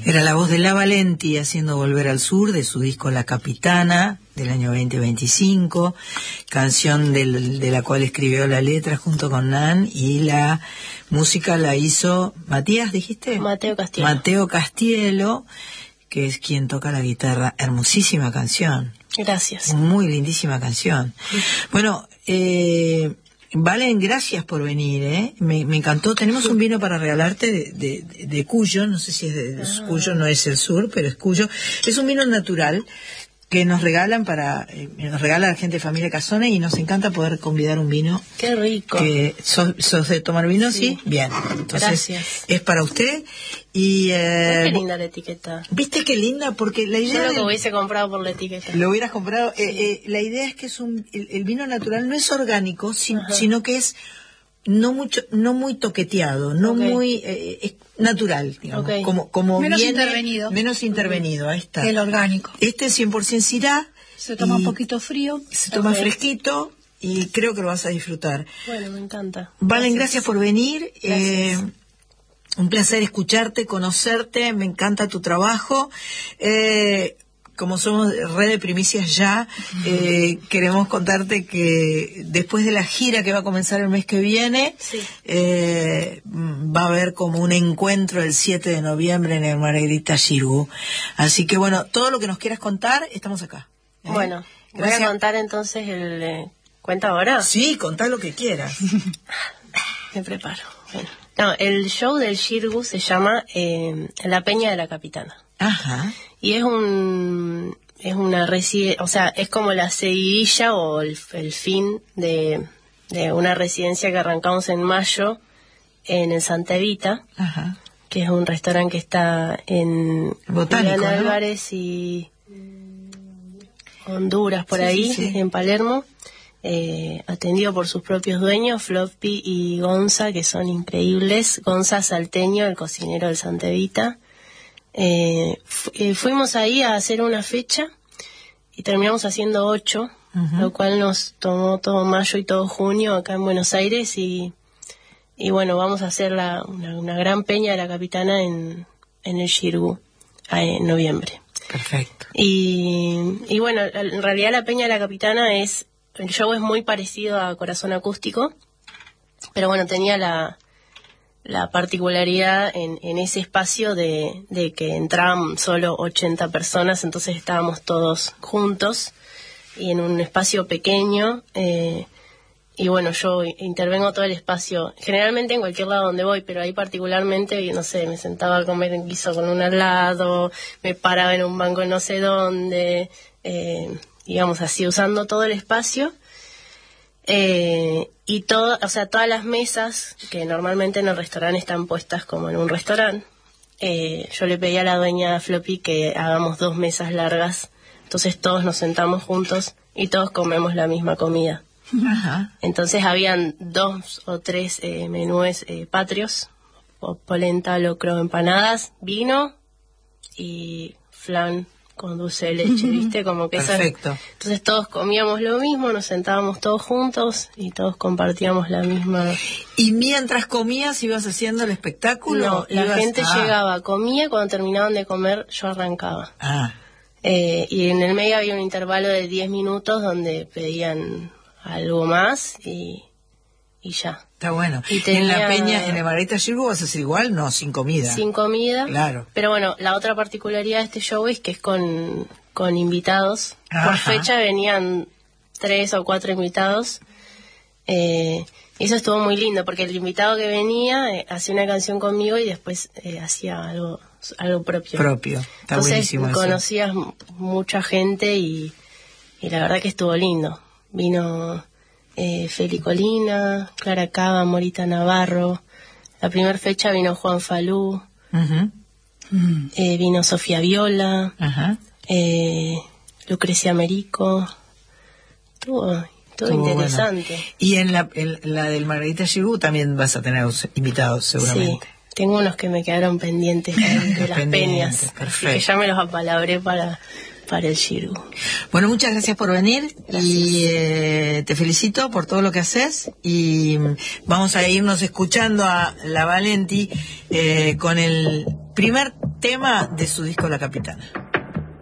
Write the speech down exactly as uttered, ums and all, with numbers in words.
Era la voz de La Valenti haciendo Volver al Sur de su disco La Capitana del año veinte veinticinco, canción del, de la cual escribió la letra junto con Nan, y la música la hizo Matías, ¿dijiste? Mateo Castielo. Mateo Castielo, que es quien toca la guitarra. Hermosísima canción. Gracias. Muy lindísima canción. Sí. Bueno, eh... Valen, gracias por venir, ¿eh? Me, me encantó. Tenemos un vino para regalarte de, de, de Cuyo, no sé si es de, de ah. Cuyo, no es el sur, pero es Cuyo. Es un vino natural que nos regalan para, eh, nos regala la gente de Familia Casone, y nos encanta poder convidar un vino. ¡Qué rico! Que sos, sos de tomar vino, ¿sí? ¿Sí? Bien. Entonces, gracias. Es para usted. Y, eh, qué linda la etiqueta. ¿Viste qué linda? Porque la idea... Yo lo de, que hubiese comprado por la etiqueta. Lo hubieras comprado. Sí. Eh, eh, la idea es que es un, el, el vino natural no es orgánico, si, sino que es no mucho, no muy toqueteado, no okay. muy eh, es natural, digamos, okay. como, como menos viene, intervenido. Menos intervenido, ahí está. El orgánico. Este es cien por ciento Syrah. Se toma un poquito frío. Se toma okay. fresquito, y creo que lo vas a disfrutar. Bueno, me encanta. Valen, gracias, gracias por venir. Gracias. Eh, un placer escucharte, conocerte, me encanta tu trabajo. Eh, como somos red de primicias ya, eh, queremos contarte que después de la gira que va a comenzar el mes que viene, sí. eh, va a haber como un encuentro el siete de noviembre en el Margarita Xirgu. Así que bueno, todo lo que nos quieras contar, estamos acá. ¿eh? Bueno, gracias. Voy a contar entonces el... Eh, ¿Cuenta ahora? Sí, contá lo que quieras. Me preparo. Bueno. No, el show del Xirgu se llama eh, La Peña de la Capitana. Ajá. Y es un es una residencia, o sea, es como la seguidilla o el, el fin de, de una residencia que arrancamos en mayo en el Santa Evita. Ajá. Que es un restaurante que está en Botánico, Julián ¿no? Álvarez y Honduras, por sí, ahí, sí, sí. en Palermo. Eh, atendido por sus propios dueños, Floppy y Gonza, que son increíbles. Gonza Salteño, el cocinero del Santa Evita. Eh, fu eh, fuimos ahí a hacer una fecha y terminamos haciendo ocho, uh-huh. lo cual nos tomó todo mayo y todo junio acá en Buenos Aires, y, y bueno, vamos a hacer la, una, una gran peña de la Capitana en, en el Xirgu en noviembre. Perfecto. Y, y bueno, en realidad la peña de la Capitana es... El show es muy parecido a Corazón Acústico, pero bueno, tenía la, la particularidad en, en ese espacio de, de que entraban solo ochenta personas, entonces estábamos todos juntos y en un espacio pequeño. Eh, y bueno, yo intervengo todo el espacio, generalmente en cualquier lado donde voy, pero ahí particularmente, no sé, me sentaba a comer en guiso con un al lado, me paraba en un banco no sé dónde... Eh, digamos así, usando todo el espacio, eh, y todo, o sea, todas las mesas que normalmente en el restaurante están puestas como en un restaurante, eh, yo le pedí a la dueña Floppy que hagamos dos mesas largas, entonces todos nos sentamos juntos y todos comemos la misma comida. Ajá. Entonces habían dos o tres eh, menúes eh, patrios, polenta, locro, empanadas, vino y flan con dulce de leche, ¿viste? Como que perfecto. Esa... Entonces todos comíamos lo mismo, nos sentábamos todos juntos y todos compartíamos la misma... ¿Y mientras comías ibas haciendo el espectáculo? No, la ibas... gente ah. llegaba, comía, cuando terminaban de comer yo arrancaba. Ah. Eh, y en el medio había un intervalo de diez minutos donde pedían algo más y, y ya. Está bueno. Y tenía... En la peña, en el Margarita Xirgu vas a hacer igual, no, sin comida. Sin comida. Claro. Pero bueno, la otra particularidad de este show es que es con, con invitados. Ajá. Por fecha venían tres o cuatro invitados. Eh, y eso estuvo muy lindo, porque el invitado que venía eh, hacía una canción conmigo y después eh, hacía algo algo propio. Propio. Está Entonces buenísimo eso. Conocías mucha gente y, y la verdad que estuvo lindo. Vino... Eh, Feli Colina, Clara Cava, Morita Navarro. La primera fecha vino Juan Falú, uh-huh. eh, vino Sofía Viola, uh-huh. eh, Lucrecia Merico. Todo, todo interesante. Bueno. Y en la, en la del Margarita Xirgu también vas a tener invitados, seguramente. Sí, tengo unos que me quedaron pendientes de las peñas. Perfecto. Que ya me los apalabré para... para el Xirgu. Bueno, muchas gracias por venir. Gracias. Y eh, te felicito por todo lo que haces, y vamos a irnos escuchando a La Valenti eh, con el primer tema de su disco La Capitana.